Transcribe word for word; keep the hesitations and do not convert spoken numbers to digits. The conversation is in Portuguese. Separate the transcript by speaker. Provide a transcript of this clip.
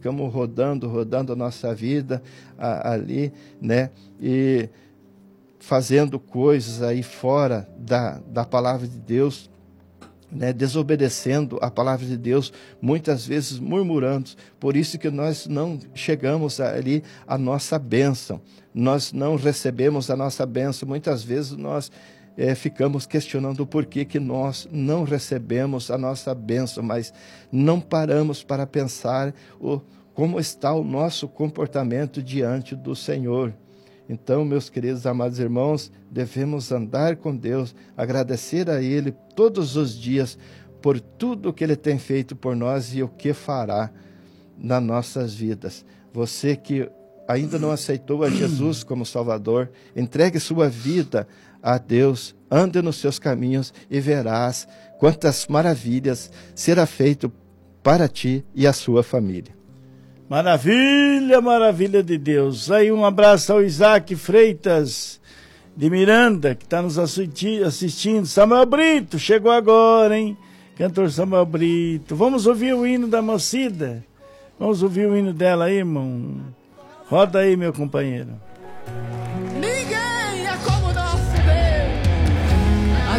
Speaker 1: ficamos rodando, rodando a nossa vida a, ali, né? E fazendo coisas aí fora da, da palavra de Deus, né, desobedecendo a palavra de Deus, muitas vezes murmurando. Por isso que nós não chegamos ali à nossa bênção, nós não recebemos a nossa bênção. Muitas vezes nós é, ficamos questionando o porquê que nós não recebemos a nossa bênção, mas não paramos para pensar o, como está o nosso comportamento diante do Senhor. Então, meus queridos amados irmãos, devemos andar com Deus, agradecer a Ele todos os dias por tudo que Ele tem feito por nós e o que fará nas nossas vidas. Você que ainda não aceitou a Jesus como Salvador, entregue sua vida a Deus, ande nos seus caminhos e verás quantas maravilhas será feito para ti e a sua família.
Speaker 2: Maravilha, maravilha de Deus. Aí um abraço ao Isaac Freitas de Miranda, que está nos assistindo. Samuel Brito, chegou agora, hein? Cantor Samuel Brito. Vamos ouvir o hino da Mocida? Vamos ouvir o hino dela aí, irmão? Roda aí, meu companheiro.